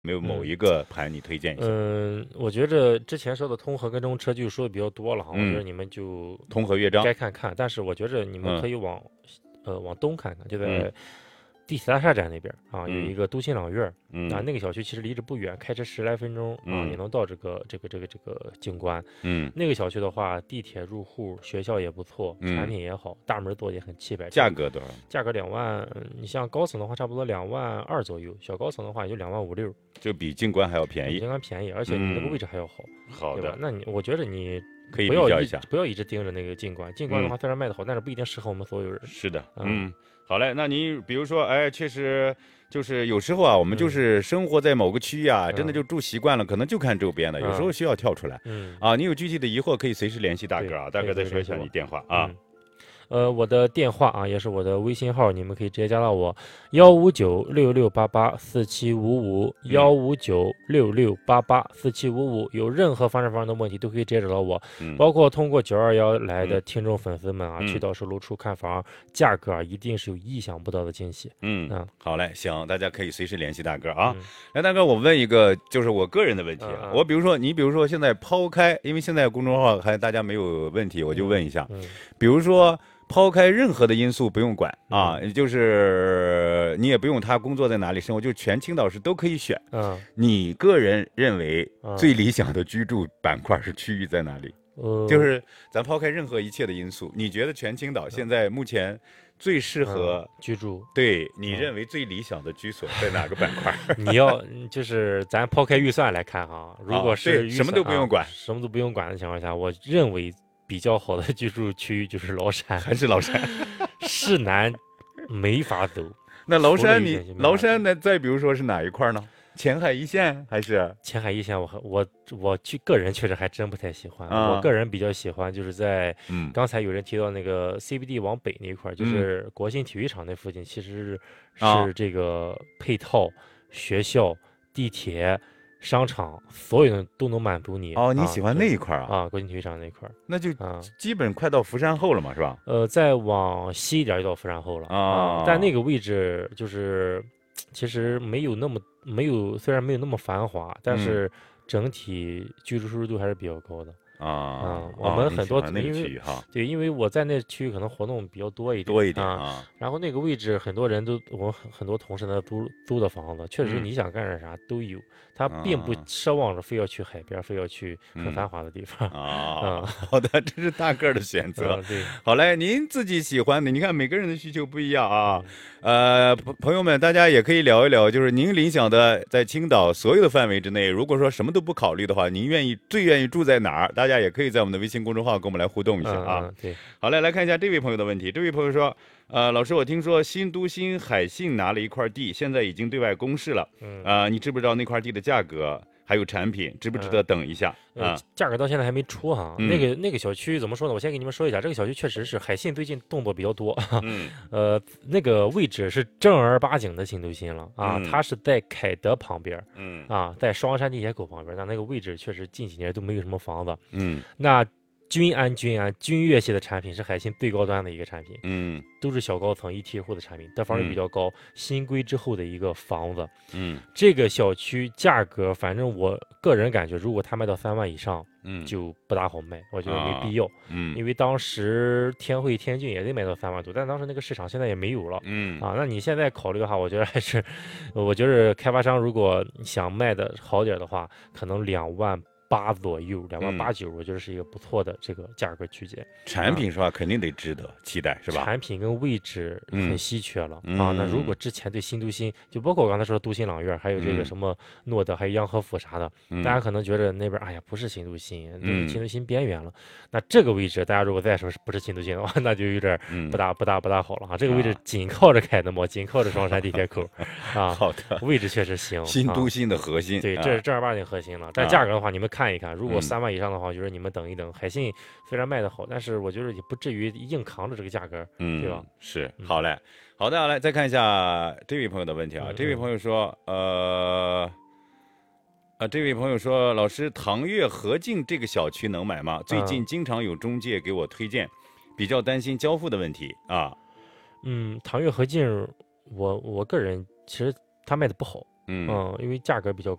没有某一个盘你推荐一下？ 我觉着之前说的通和跟中车就说的比较多了哈，我觉得嗯， 你们就通和乐章。 该看看，但是我觉着你们嗯可以往东看看，就嗯在第四大厦站那边啊，有嗯一个都心朗苑儿啊， 嗯那个小区其实离这不远，开车10来分钟啊，也嗯能到这个景观。 嗯那个小区的话，地铁入户，学校也不错，产嗯， 品也好，大门做的也很气派， 价格多少？ 价格2万，你像高层的话，差不多2万2左右，小高层的话也就2万5、6， 就比静观还要便比宜。 应该便宜，而且你那个嗯， 位置还要好，对吧？ 好的， 那我觉得你可以不要比较一下。 不要一直盯着那个静观，静观的嗯， 话虽然卖的好，但是不一定适合我们所有人。 是的。 嗯好嘞。那你比如说，哎，确实就是有时候啊，我们就嗯是生活在某个区域啊，真的嗯就住习惯了，可能就看周边的，有时候嗯需要跳出来嗯， 啊。你有具体的疑惑可以随时联系大对， 哥啊，大可以哥再说一随时联系我。 下你电话啊。 嗯。我的电话啊，也是我的微信号，你们可以直接加到我15966884755 嗯 15966884755，有任何房产方面的问题都可以直接找到我， 嗯包括通过921来的嗯听众粉丝们啊，去嗯到售楼处看房，价格啊一定是有意想不到的惊喜。 嗯， 嗯好嘞，行，大家可以随时联系大哥啊。 嗯来，大哥，我问一个，就是我个人的问题啊。 嗯我比如说，你比如说现在抛开，因为现在公众号还大家没有问题，我就问一下， 嗯比如说抛开任何的因素不用管啊， 嗯就是你也不用他工作在哪里生活，就全青岛市都可以选。 嗯你个人认为嗯， 最理想的居住板块是区域在哪里？就是咱抛开任何一切的因素，你觉得全青岛现在目前最适合居住。 对你认为最理想的居所在哪个板块？ 你要就是咱抛开预算来看哈，如果是对什么都不用管什么都不用管的情况下，我认为比较好的居住区域就是崂山， 还是崂山？ 市南没法走。 那崂山除了一点就没法崂山呢？再比如说是哪一块呢？前海一线还是？ 前海一线我个人确实还真不太喜欢， 啊我个人比较喜欢就是在嗯刚才有人提到那个 CBD 往北那一块儿，就是国信体育场那附近，其实啊是这个配套学校、地铁、商场，所有的都能满足你。 哦，你喜欢那一块啊？ 啊，国信体育场那块儿那就啊， 基本快到福山后了嘛，是吧？ 再往西一点就到福山后了啊但那个位置就是其实虽然没有那么繁华，但是整体居住舒适度还是比较高的。我们很多那个因为区域哈对，因为我在那区域可能活动比较多一点， 多一点啊。 啊。 然后那个位置很多人都，我很多同事在那租的房子，确实嗯你想干点啥都有，他并不啊奢望着非要去海边，非要去很繁华的地方。 啊，好的，这是大个儿的选择。 对， 好嘞，您自己喜欢的，你看每个人的需求不一样啊。 嗯朋友们，大家也可以聊一聊，就是您理想的在青岛所有的范围之内，如果说什么都不考虑的话，您最愿意住在哪儿？大家也可以在我们的微信公众号跟我们来互动一下啊。 对， 好嘞，来看一下这位朋友的问题。这位朋友说，老师，我听说新都心海信拿了一块地，现在已经对外公示了。你知不知道那块地的价格？还有产品值不值得等一下啊？ 价格到现在还没出哈。那个小区怎么说呢？我先给你们说一下，这个小区确实是海信最近动作比较多。那个位置是正儿八经的新都心了啊，它是在凯德旁边，在双山地铁口旁边，但那个位置确实近几年都没有什么房子。那君安君悦系的产品是海信最高端的一个产品，都是小高层一梯户的产品，得房率比较高，新规之后的一个房子，这个小区价格，反正我个人感觉，如果它卖到3万以上，就不大好卖，我觉得没必要，因为当时天汇天骏也得卖到3万多，但当时那个市场现在也没有了，那你现在考虑的话，我觉得还是，我觉得开发商如果想卖的好点的话，可能2万8左右，2万8、9，我觉得是一个不错的这个价格区间。 产品是吧？肯定得值得期待，是吧？ 产品跟位置很稀缺了那如果之前对新都心，就包括我刚才说的都心朗苑，还有这个什么诺德，还有洋和府啥的，大家可能觉得那边哎呀不是新都心，都是新都心边缘了。那这个位置，大家如果再说是不是新都心的话，那就有点不大好了哈。这个位置紧靠着凯德茂，紧靠着双山地铁口好的， 位置确实行。 新都心的核心， 对，这是正儿八经核心了。但价格的话，你们看一看，如果3万以上的话，我觉得你们等一等。海信虽然卖的好，但是我觉得也不至于硬扛着这个价格，对吧？ 是，好嘞，好的，来再看一下这位朋友的问题啊。这位朋友说，这位朋友说，老师，唐悦和静这个小区能买吗？最近经常有中介给我推荐，比较担心交付的问题啊。 唐悦和静，我个人其实他卖的不好。 因为价格比较